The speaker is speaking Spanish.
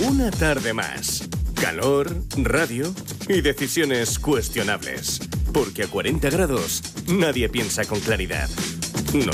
Una tarde más. Calor, radio y decisiones cuestionables. Porque a 40 grados nadie piensa con claridad. No